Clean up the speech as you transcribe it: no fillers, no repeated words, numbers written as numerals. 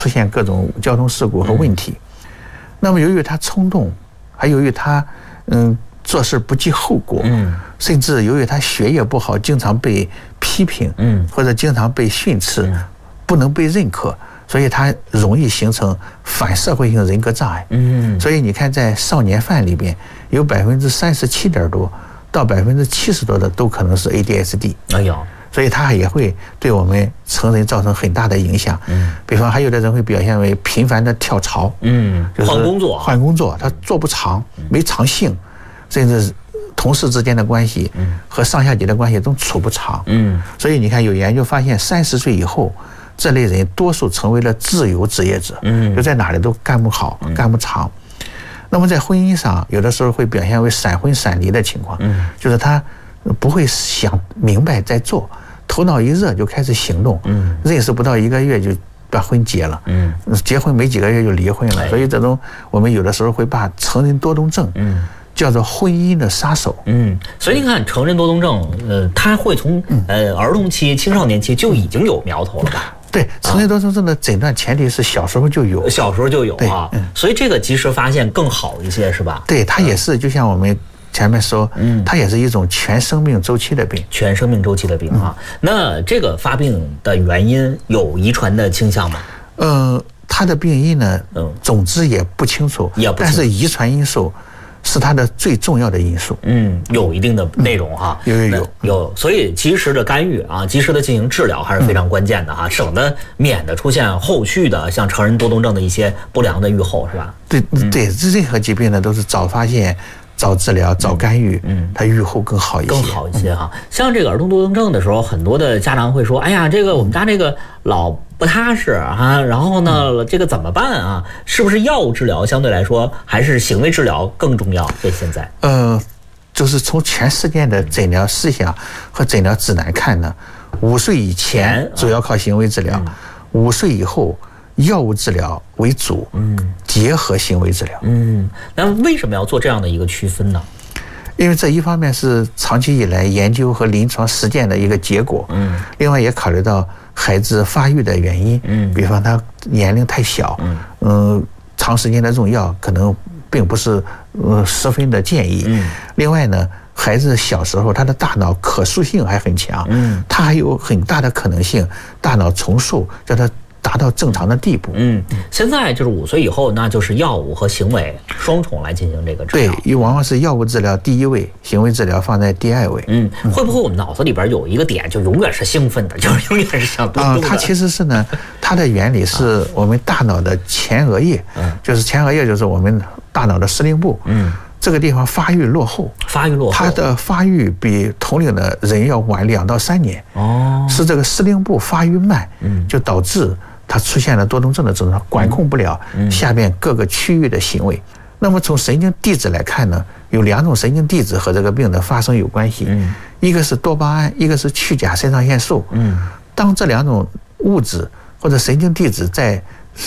出现各种交通事故和问题。那么由于他冲动，还由于他做事不计后果，甚至由于他学业不好，经常被批评，或者经常被训斥，不能被认可，所以他容易形成反社会性人格障碍。所以你看，在少年犯里边，有37%多到70%多的都可能是 ADHD。哎呦。所以它也会对我们成人造成很大的影响。比方还有的人会表现为频繁的跳槽，就是换工作，他做不长，没长性，甚至同事之间的关系和上下级的关系都处不长。所以你看，有研究发现，30岁以后，这类人多数成为了自由职业者，就在哪里都干不好，干不长。那么在婚姻上，有的时候会表现为闪婚闪离的情况，就是他不会想明白再做，头脑一热就开始行动，认识不到1个月就把婚结了，结婚没几个月就离婚了。所以这种我们有的时候会把成人多动症，叫做婚姻的杀手。 所以你看，成人多动症，他会从儿童期、青少年期就已经有苗头了吧？ 对，成人多动症的诊断前提是小时候就有， 啊，所以这个及时发现更好一些，是吧？ 对，它也是就像我们前面说，它也是一种全生命周期的病， 啊。那这个发病的原因有遗传的倾向吗？ 它的病因呢，总之也不清楚，但是遗传因素是它的最重要的因素。 有一定的内容哈，有，所以及时的干预啊，及时的进行治疗还是非常关键的哈，省得免得出现后续的像成人多动症的一些不良的预后，是吧？ 对，任何疾病呢都是早发现、早治疗、早干预，它预后更好一些哈。像这个儿童多动症的时候，很多的家长会说：“哎呀，这个我们家这个老不踏实啊，然后呢，这个怎么办啊？是不是药物治疗相对来说还是行为治疗更重要？”对，现在就是从全世界的诊疗思想和诊疗指南看呢，5岁以前主要靠行为治疗，5岁以后药物治疗为主，结合行为治疗。 那为什么要做这样的一个区分呢？ 因为这一方面是长期以来研究和临床实践的一个结果，另外也考虑到孩子发育的原因，比方他年龄太小，长时间的用药可能并不是十分的建议。另外呢，孩子小时候他的大脑可塑性还很强，他还有很大的可能性大脑重塑，叫他达到正常的地步。 现在就是5岁以后，那就是药物和行为双重来进行这个治疗。 对，往往是药物治疗第1位，行为治疗放在第2位。 会不会我们脑子里边有一个点，就永远是兴奋的，就是永远是想动的？ 它其实是呢，它的原理是我们大脑的前额叶，就是前额叶就是我们大脑的司令部。这个地方发育落后，它的发育比同龄的人要晚2到3年。是这个司令部发育慢，就导致它出现了多动症的症状，管控不了下面各个区域的行为。那么从神经递质来看呢，有2种神经递质和这个病的发生有关系，一个是多巴胺，一个是去甲肾上腺素。当这2种物质或者神经递质在